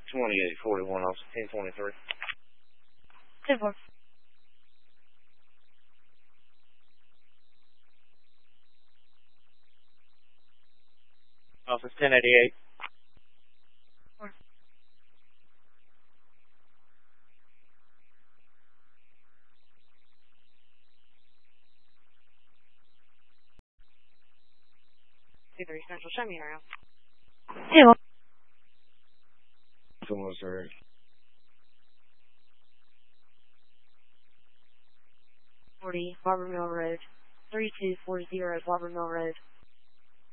2841, officer 1023. 10-4. Office 1088. 4. Central, show me around. 10-4. Someone, sir. 40 Barber Mill Road. 3240 Barber Mill Road.